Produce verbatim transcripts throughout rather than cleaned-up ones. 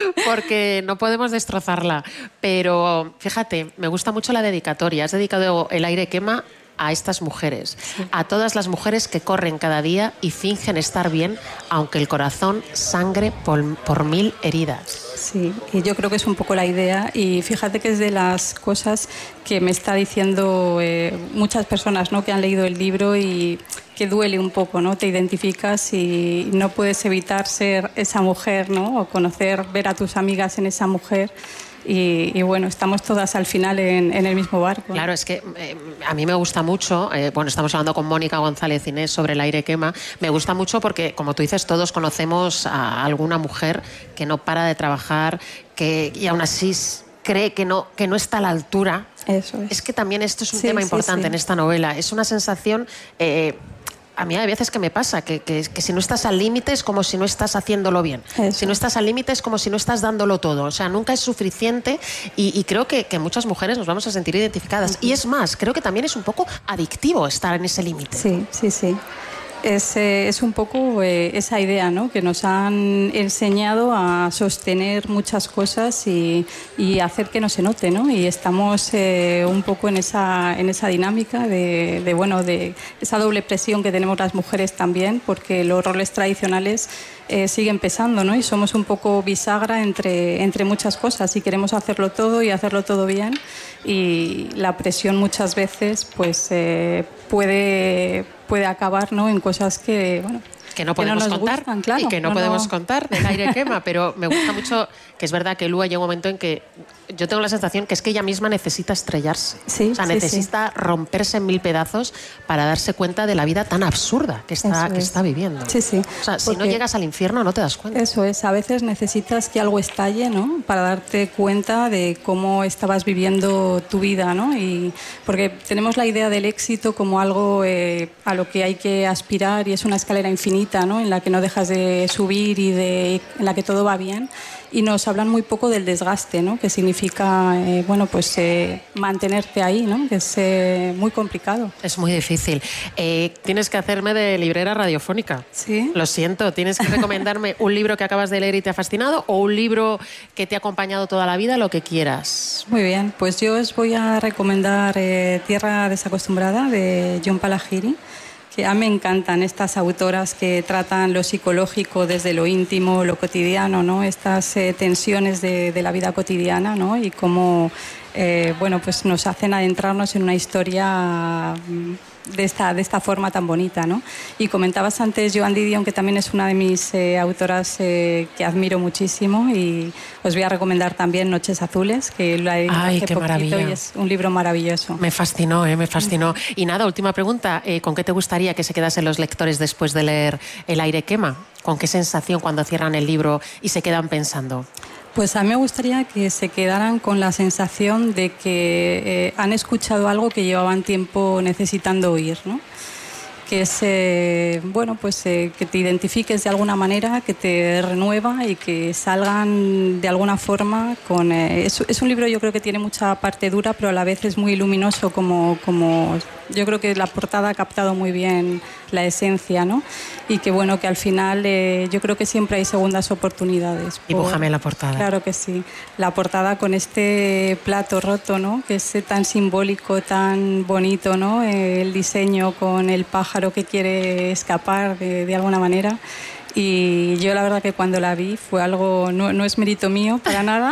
porque no podemos destrozarla. Pero fíjate, me gusta mucho la dedicatoria. Has dedicado El aire quema a estas mujeres, sí. A todas las mujeres que corren cada día y fingen estar bien, aunque el corazón sangre por, por mil heridas. Sí, y yo creo que es un poco la idea, y fíjate que es de las cosas que me está diciendo eh, muchas personas, ¿no?, que han leído el libro y que duele un poco, ¿no? Te identificas y no puedes evitar ser esa mujer, ¿no?, o conocer, ver a tus amigas en esa mujer. Y, y bueno, estamos todas al final en, en el mismo barco. Claro, es que eh, a mí me gusta mucho, eh, bueno, estamos hablando con Mónica González Inés sobre El aire quema, me gusta mucho porque, como tú dices, todos conocemos a alguna mujer que no para de trabajar, que y aún así cree que no, que no está a la altura. Eso es. Es que también esto es un sí, tema sí, importante sí. en esta novela, es una sensación... Eh, a mí hay veces que me pasa, que, que, que si no estás al límite es como si no estás haciéndolo bien. Eso. Si no estás al límite es como si no estás dándolo todo. O sea, nunca es suficiente y, y creo que, que muchas mujeres nos vamos a sentir identificadas. Uh-huh. Y es más, creo que también es un poco adictivo estar en ese límite. Sí, sí, sí. Es, eh, es un poco eh, esa idea, ¿no?, que nos han enseñado a sostener muchas cosas y, y hacer que no se note, ¿no? Y estamos eh, un poco en esa, en esa dinámica de, de, bueno, de esa doble presión que tenemos las mujeres también, porque los roles tradicionales eh, siguen pesando, ¿no? Y somos un poco bisagra entre, entre muchas cosas y queremos hacerlo todo y hacerlo todo bien, y la presión muchas veces pues eh, puede... puede acabar, ¿no?, en cosas que, bueno, que no podemos que no nos contar gustan, claro, y que no, no podemos no... contar del aire quema, pero me gusta mucho que es verdad que Lua llega un momento en que yo tengo la sensación que es que ella misma necesita estrellarse, sí, o sea, sí, necesita sí. romperse en mil pedazos para darse cuenta de la vida tan absurda que está, que está viviendo. Sí, sí. O sea, si no llegas al infierno no te das cuenta. Eso es, a veces necesitas que algo estalle, ¿no?, para darte cuenta de cómo estabas viviendo tu vida, ¿no? Y porque tenemos la idea del éxito como algo eh, a lo que hay que aspirar y es una escalera infinita, ¿no?, en la que no dejas de subir y de, en la que todo va bien. Y nos hablan muy poco del desgaste, ¿no?, que significa eh, bueno, pues, eh, mantenerte ahí, ¿no?, que es eh, muy complicado. Es muy difícil. Eh, tienes que hacerme de librera radiofónica. Sí. Lo siento, tienes que recomendarme un libro que acabas de leer y te ha fascinado o un libro que te ha acompañado toda la vida, lo que quieras. Muy bien, pues yo os voy a recomendar eh, Tierra desacostumbrada de John Palahiri. Que a mí me encantan estas autoras que tratan lo psicológico desde lo íntimo, lo cotidiano, ¿no? Estas eh, tensiones de, de la vida cotidiana, ¿no? Y cómo eh, bueno, pues nos hacen adentrarnos en una historia de esta, de esta forma tan bonita, ¿no? Y comentabas antes Joan Didion, que también es una de mis eh, autoras eh, que admiro muchísimo, y os voy a recomendar también Noches Azules, que lo he leído hace qué poquito maravilla. y es un libro maravilloso. Me fascinó, eh, me fascinó. Y nada, última pregunta, eh, ¿con qué te gustaría que se quedasen los lectores después de leer El aire quema? ¿Con qué sensación cuando cierran el libro y se quedan pensando? Pues a mí me gustaría que se quedaran con la sensación de que eh, han escuchado algo que llevaban tiempo necesitando oír, ¿no? Que es, eh, bueno, pues eh, que te identifiques de alguna manera, que te renueva y que salgan de alguna forma con... Eh, es, es un libro, yo creo que tiene mucha parte dura, pero a la vez es muy luminoso, como, como yo creo que la portada ha captado muy bien la esencia, ¿no? Y que bueno, que al final eh, yo creo que siempre hay segundas oportunidades. Por... Dibújame la portada. Claro que sí. La portada con este plato roto, ¿no? Que es tan simbólico, tan bonito, ¿no? Eh, el diseño con el pájaro que quiere escapar de, de alguna manera. Y yo la verdad que cuando la vi fue algo, no, no es mérito mío para nada,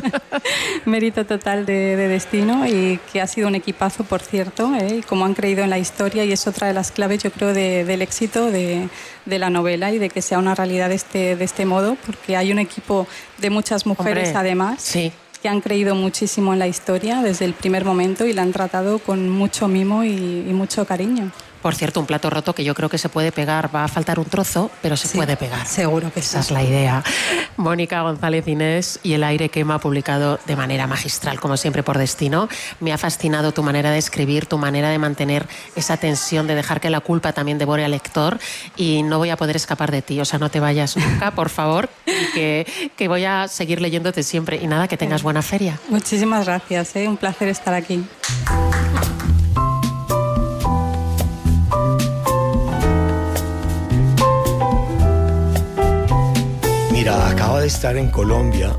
mérito total de, de Destino, y que ha sido un equipazo, por cierto, ¿eh? Y como han creído en la historia, y es otra de las claves, yo creo, de, del éxito de, de la novela y de que sea una realidad de este, de este modo, porque hay un equipo de muchas mujeres, Hombre, además, sí. que han creído muchísimo en la historia desde el primer momento y la han tratado con mucho mimo y, y mucho cariño. Por cierto, un plato roto que yo creo que se puede pegar, va a faltar un trozo, pero se sí, puede pegar. Seguro que Esa sí. es la idea. Mónica González Inés y El aire quema, publicado de manera magistral, como siempre, por Destino. Me ha fascinado tu manera de escribir, tu manera de mantener esa tensión, de dejar que la culpa también devore al lector, y no voy a poder escapar de ti. O sea, no te vayas nunca, por favor, y que, que voy a seguir leyéndote siempre. Y nada, que tengas buena feria. Muchísimas gracias, ¿eh? Un placer estar aquí. Mira, acaba de estar en Colombia